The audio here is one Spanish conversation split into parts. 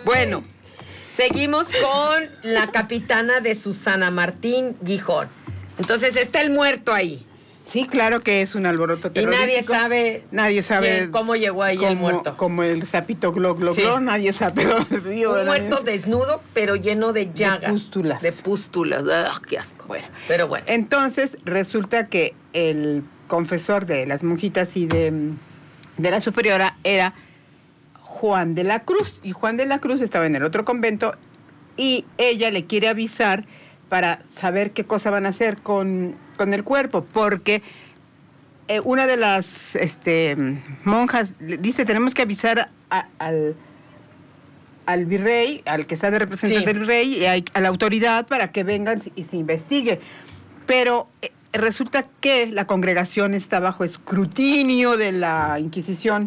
Bueno, seguimos con la capitana de Susana Martín Gijón. Entonces está el muerto ahí. Sí, claro que es un alboroto terrorífico. Y nadie sabe cómo llegó ahí el muerto. Como el sapito glo, glo, glo, nadie sabe dónde vivió. Un muerto desnudo, pero lleno de llagas. De pústulas. ¡Qué asco! Bueno, pero bueno. Entonces, resulta que el confesor de las monjitas y de la superiora era Juan de la Cruz. Y Juan de la Cruz estaba en el otro convento y ella le quiere avisar para saber qué cosa van a hacer con el cuerpo, porque una de las monjas dice, tenemos que avisar al virrey, al que está de representante del rey, y a la autoridad para que vengan y se investigue. Pero resulta que la congregación está bajo escrutinio de la Inquisición.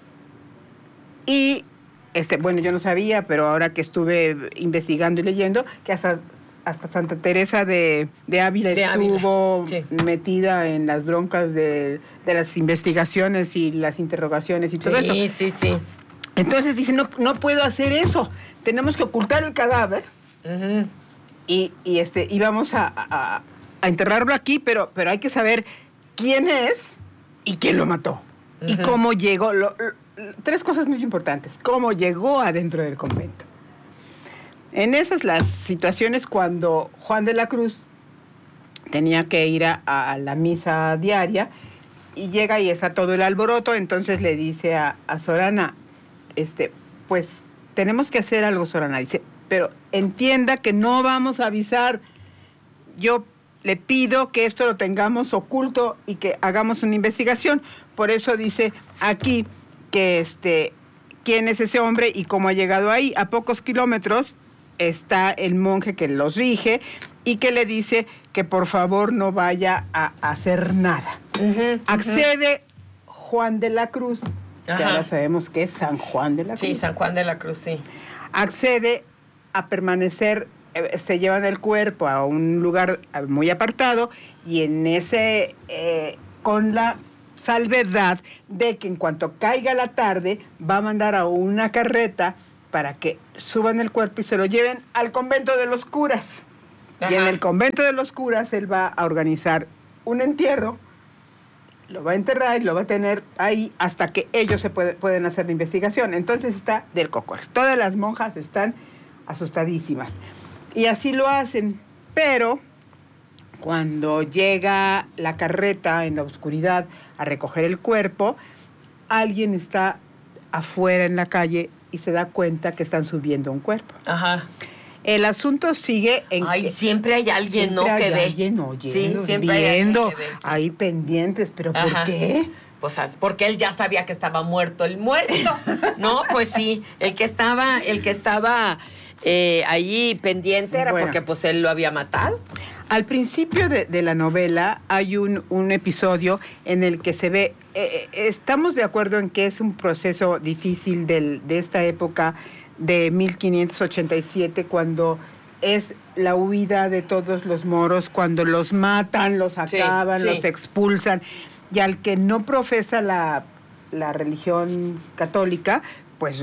Y, bueno, yo no sabía, pero ahora que estuve investigando y leyendo, que hasta Santa Teresa de Ávila estuvo metida en las broncas de las investigaciones y las interrogaciones y todo eso. Sí. Entonces dice, no puedo hacer eso, tenemos que ocultar el cadáver. Uh-huh. y vamos a enterrarlo aquí, pero hay que saber quién es y quién lo mató. Uh-huh. Y cómo llegó, tres cosas muy importantes, cómo llegó adentro del convento. En esas las situaciones cuando Juan de la Cruz tenía que ir a la misa diaria y llega y está todo el alboroto, entonces le dice a Sorana, pues tenemos que hacer algo, Sorana. Dice, pero entienda que no vamos a avisar. Yo le pido que esto lo tengamos oculto y que hagamos una investigación. Por eso dice aquí que quién es ese hombre y cómo ha llegado ahí. A pocos kilómetros está el monje que los rige y que le dice que por favor no vaya a hacer nada. Uh-huh, accede Juan de la Cruz, que ahora sabemos que es San Juan de la Cruz. Sí, San Juan de la Cruz, sí. Accede a permanecer, se llevan el cuerpo a un lugar muy apartado y en ese, con la salvedad de que en cuanto caiga la tarde va a mandar a una carreta para que suban el cuerpo y se lo lleven al convento de los curas. Ajá. Y en el convento de los curas él va a organizar un entierro, lo va a enterrar y lo va a tener ahí hasta que ellos pueden hacer la investigación. Entonces está del cocor. Todas las monjas están asustadísimas. Y así lo hacen, pero cuando llega la carreta en la oscuridad a recoger el cuerpo, alguien está afuera en la calle y se da cuenta que están subiendo un cuerpo. Ajá. El asunto sigue en... siempre hay alguien, ¿no? Que ve. Alguien oyendo, viendo, ahí pendientes, pero ¿por qué? Pues porque él ya sabía que estaba muerto el muerto, ¿no? Pues sí, el que estaba ahí pendiente era porque pues él lo había matado. Al principio de la novela hay un episodio en el que se ve, estamos de acuerdo en que es un proceso difícil de esta época de 1587, cuando es la huida de todos los moros, cuando los matan, los acaban, los expulsan, y al que no profesa la religión católica, pues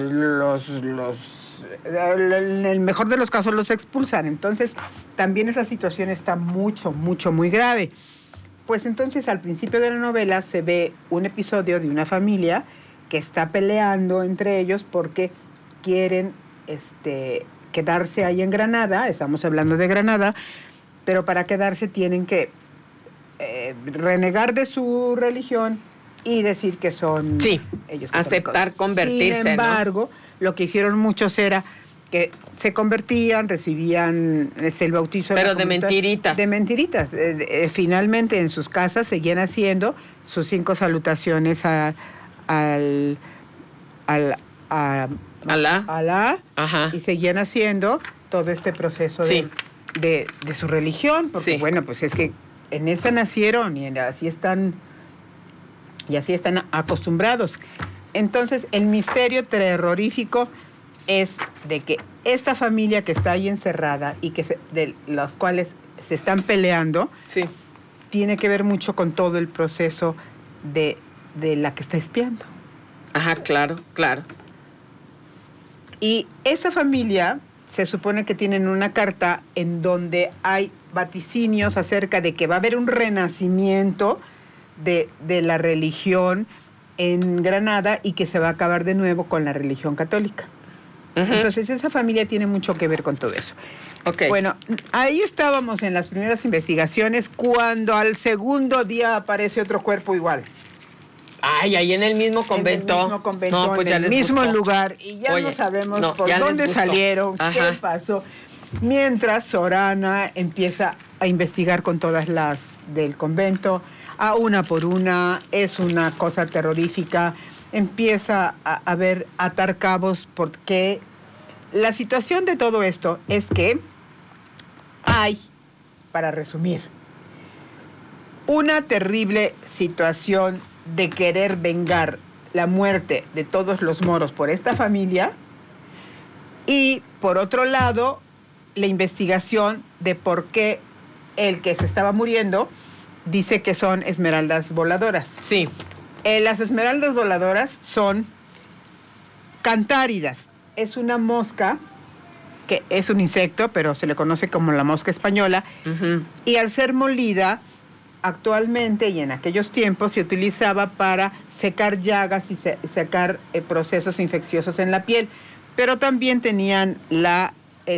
en el mejor de los casos los expulsan. Entonces también esa situación está muy grave. Pues entonces al principio de la novela se ve un episodio de una familia que está peleando entre ellos porque quieren quedarse ahí en Granada. Estamos hablando de Granada, pero para quedarse tienen que renegar de su religión y decir que son ellos católicos. Aceptar convertirse. Sin embargo, lo que hicieron muchos era que se convertían, recibían el bautizo. Pero de mentiritas. De mentiritas. Finalmente en sus casas seguían haciendo sus 5 salutaciones a Alá. Ajá. Y seguían haciendo todo este proceso de su religión, porque bueno, pues es que en esa nacieron y así están acostumbrados. Entonces, el misterio terrorífico es de que esta familia que está ahí encerrada y de los cuales se están peleando, tiene que ver mucho con todo el proceso de la que está espiando. Ajá, claro. Y esa familia se supone que tienen una carta en donde hay vaticinios acerca de que va a haber un renacimiento de la religión en Granada y que se va a acabar de nuevo con la religión católica. Entonces esa familia tiene mucho que ver con todo eso. Okay. Bueno, ahí estábamos en las primeras investigaciones cuando al segundo día aparece otro cuerpo igual. Ay, ahí en el mismo convento. En el mismo convento, no, pues en el mismo lugar. Y ya no sabemos por dónde salieron, qué pasó. Mientras Sorana empieza a investigar con todas las del convento, a una por una, es una cosa terrorífica. Empieza a ver, a atar cabos, porque la situación de todo esto es que hay, para resumir, una terrible situación de querer vengar la muerte de todos los moros por esta familia y, por otro lado, la investigación de por qué el que se estaba muriendo dice que son esmeraldas voladoras. Sí. Las esmeraldas voladoras son cantáridas. Es una mosca que es un insecto, pero se le conoce como la mosca española. Y al ser molida, actualmente y en aquellos tiempos se utilizaba para secar llagas y secar procesos infecciosos en la piel. Pero también tenían la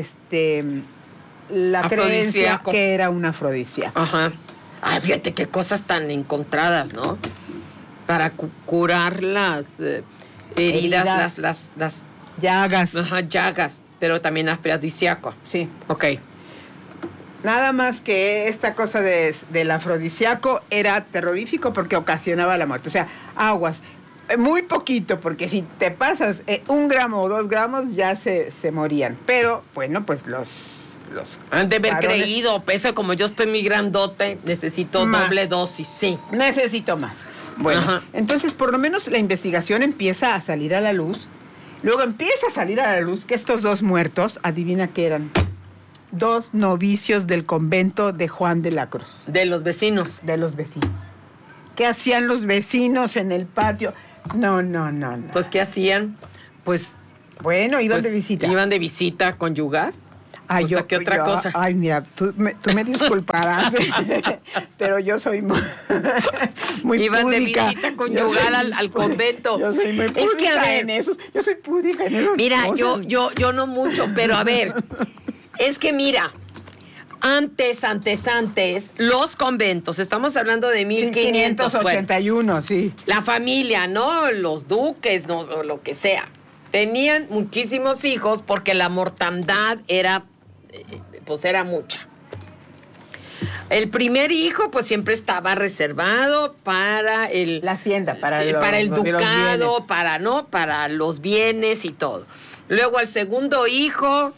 creencia que era un afrodisíaco. Ajá. Ay, fíjate qué cosas tan encontradas, ¿no? Para curar las heridas, las llagas. Ajá, llagas, pero también afrodisíaco. Sí. Ok. Nada más que esta cosa del afrodisíaco era terrorífico porque ocasionaba la muerte. O sea, aguas. Muy poquito, porque si te pasas 1 gramo o 2 gramos ya se morían. Pero, bueno, pues los han de haber varones, creído, eso como yo estoy muy grandote, necesito más. Doble dosis, sí. Necesito más. Bueno, entonces por lo menos la investigación empieza a salir a la luz. Luego empieza a salir a la luz que estos 2 muertos, adivina qué eran. 2 novicios del convento de Juan de la Cruz. De los vecinos. De los vecinos. ¿Qué hacían los vecinos en el patio? No. Pues, ¿qué hacían? Pues... Bueno, iban de visita. ¿Iban de visita a conyugar? Ay, o sea, ¿qué otra cosa? Ay, mira, tú me disculparás, pero yo soy muy Iban púdica. De visita conyugar al convento. Yo soy muy púdica que, a ver, en esos. Yo soy púdica en esos. Mira, yo no mucho, pero a ver, es que mira, antes, los conventos, estamos hablando de 1581, bueno, sí. La familia, ¿no? Los duques, no, o lo que sea. Tenían muchísimos hijos porque la mortandad era mucha. El primer hijo, pues siempre estaba reservado para la hacienda, para el ducado, para los bienes y todo. Luego al segundo hijo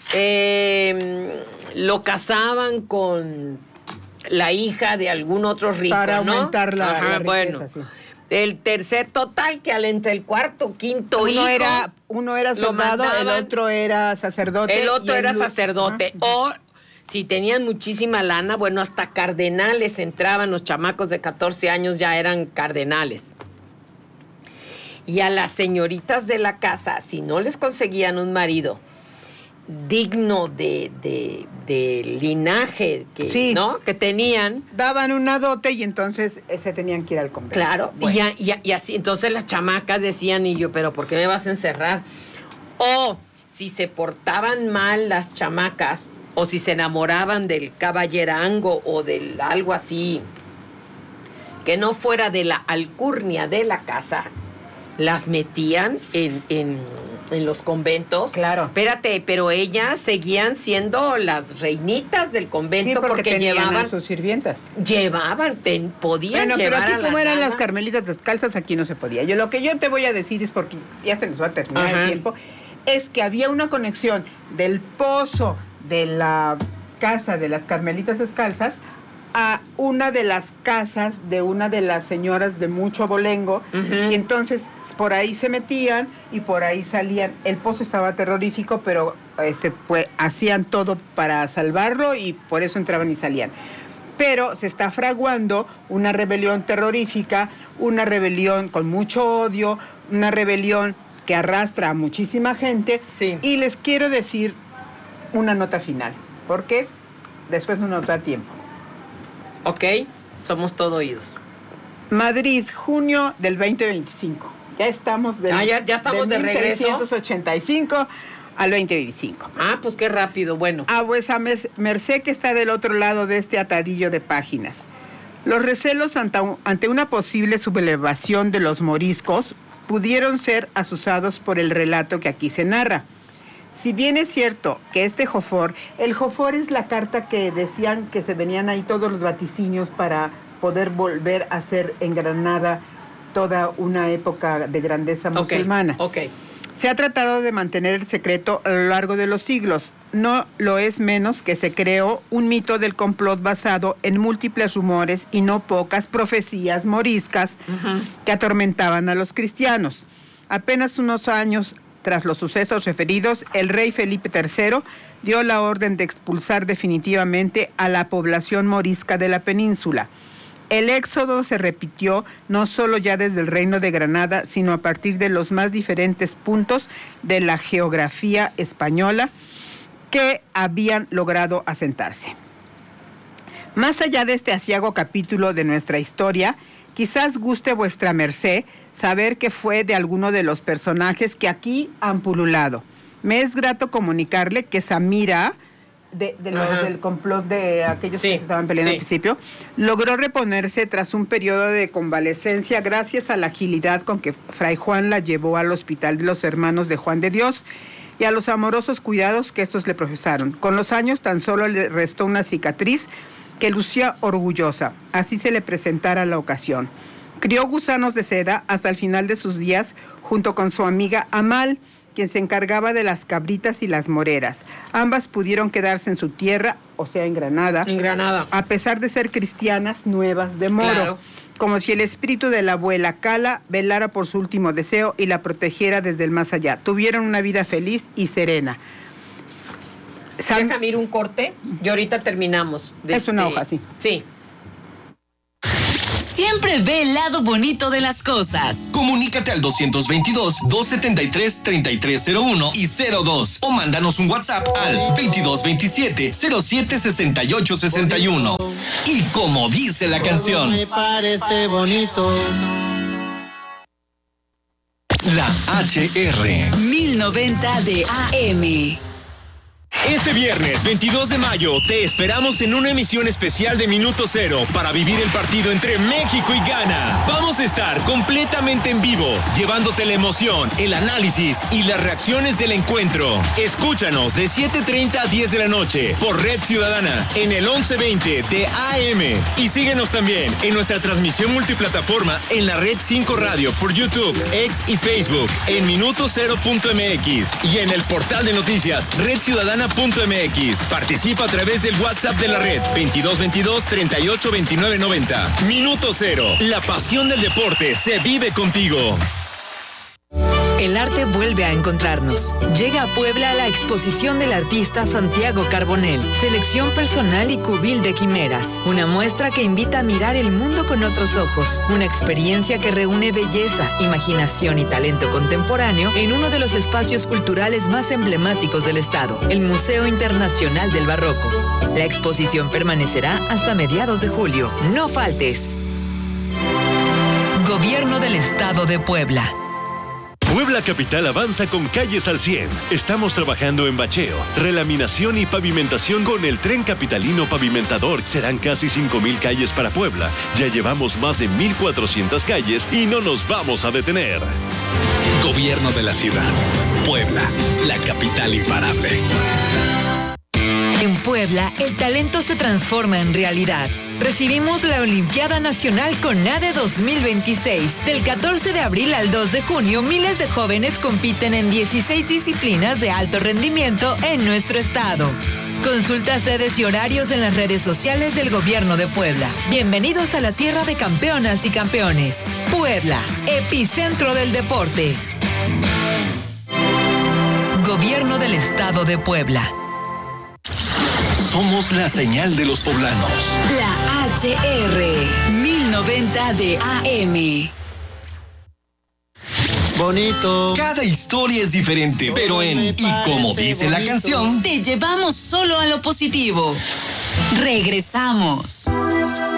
lo casaban con la hija de algún otro rico, para ¿no? aumentar la riqueza, bueno. Sí. El tercer, total, que entre el cuarto, quinto hijo... Uno era soldado, el otro era sacerdote. El otro era sacerdote. O, si tenían muchísima lana, bueno, hasta cardenales entraban, los chamacos de 14 años ya eran cardenales. Y a las señoritas de la casa, si no les conseguían un marido digno de linaje que tenían, daban una dote y entonces se tenían que ir al convento. Claro, bueno. y así, entonces las chamacas decían, y yo, pero ¿por qué me vas a encerrar? O si se portaban mal las chamacas, o si se enamoraban del caballerango o del algo así, que no fuera de la alcurnia de la casa, las metían en los conventos. Claro. Espérate, pero ellas seguían siendo las reinitas del convento, sí, porque llevaban a sus sirvientas. Podían llevar. Pero aquí como eran nada. las carmelitas descalzas, aquí no se podía. Lo que yo te voy a decir es, porque ya se nos va a terminar el tiempo, es que había una conexión del pozo de la casa de las carmelitas descalzas a una de las casas de una de las señoras de mucho abolengo, y entonces por ahí se metían y por ahí salían. El pozo estaba terrorífico, pero hacían todo para salvarlo y por eso entraban y salían. Pero se está fraguando una rebelión terrorífica, una rebelión con mucho odio, una rebelión que arrastra a muchísima gente. Sí. Y les quiero decir una nota final, porque después no nos da tiempo. Ok, somos todo oídos. Madrid, junio del 2025. Ya estamos ya estamos de regreso. 1985 al 2025. Ah, pues qué rápido, bueno. A vuesa merced que está del otro lado de este atadillo de páginas. Los recelos ante una posible sublevación de los moriscos pudieron ser asusados por el relato que aquí se narra. Si bien es cierto que el Jofor es la carta que decían que se venían ahí todos los vaticinios para poder volver a ser en Granada toda una época de grandeza musulmana. Okay. Se ha tratado de mantener el secreto a lo largo de los siglos. No lo es menos que se creó un mito del complot basado en múltiples rumores y no pocas profecías moriscas que atormentaban a los cristianos. Apenas unos años tras los sucesos referidos, el rey Felipe III dio la orden de expulsar definitivamente a la población morisca de la península. El éxodo se repitió no solo ya desde el Reino de Granada, sino a partir de los más diferentes puntos de la geografía española que habían logrado asentarse. Más allá de este aciago capítulo de nuestra historia, quizás guste vuestra merced saber que fue de alguno de los personajes que aquí han pululado. Me es grato comunicarle que Samira, del complot de aquellos que se estaban peleando al principio, logró reponerse tras un periodo de convalecencia gracias a la agilidad con que Fray Juan la llevó al hospital de los hermanos de Juan de Dios y a los amorosos cuidados que estos le profesaron. Con los años tan solo le restó una cicatriz que lucía orgullosa, así se le presentara la ocasión. Crió gusanos de seda hasta el final de sus días junto con su amiga Amal, quien se encargaba de las cabritas y las moreras. Ambas pudieron quedarse en su tierra, o sea, en Granada. A pesar de ser cristianas nuevas de moro. Claro. Como si el espíritu de la abuela Cala velara por su último deseo y la protegiera desde el más allá. Tuvieron una vida feliz y serena. Déjame ir un corte y ahorita terminamos. Es una hoja, sí. Sí. Siempre ve el lado bonito de las cosas. Comunícate al 222-273-3301 y 02 o mándanos un WhatsApp al 2227-076861. Y como dice la canción, me parece bonito. La HR 1090 de AM. Este viernes 22 de mayo te esperamos en una emisión especial de Minuto Cero para vivir el partido entre México y Ghana. Vamos a estar completamente en vivo, llevándote la emoción, el análisis y las reacciones del encuentro. Escúchanos de 7:30 a 10 de la noche por Red Ciudadana en el 1120 de AM. Y síguenos también en nuestra transmisión multiplataforma en la Red 5 Radio por YouTube, X y Facebook en minutocero.mx y en el portal de noticias Red Ciudadana.mx. Participa a través del WhatsApp de la red 2222-382990. Minuto Cero. La pasión del deporte se vive contigo. El arte vuelve a encontrarnos. Llega a Puebla la exposición del artista Santiago Carbonell, selección personal y cubil de quimeras. Una muestra que invita a mirar el mundo con otros ojos. Una experiencia que reúne belleza, imaginación y talento contemporáneo en uno de los espacios culturales más emblemáticos del estado, el Museo Internacional del Barroco. La exposición permanecerá hasta mediados de julio. No faltes. Gobierno del Estado de Puebla. Puebla Capital avanza con calles al 100. Estamos trabajando en bacheo, relaminación y pavimentación con el Tren Capitalino Pavimentador. Serán casi 5,000 calles para Puebla. Ya llevamos más de 1,400 calles y no nos vamos a detener. Gobierno de la ciudad. Puebla, la capital imparable. En Puebla, el talento se transforma en realidad. Recibimos la Olimpiada Nacional CONADE 2026. Del 14 de abril al 2 de junio, miles de jóvenes compiten en 16 disciplinas de alto rendimiento en nuestro estado. Consulta sedes y horarios en las redes sociales del Gobierno de Puebla. Bienvenidos a la tierra de campeonas y campeones. Puebla, epicentro del deporte. Gobierno del Estado de Puebla. Somos la señal de los poblanos. La HR 1090 de AM. bonito. Cada historia es diferente, pero en Y como dice la canción, te llevamos solo a lo positivo. Regresamos.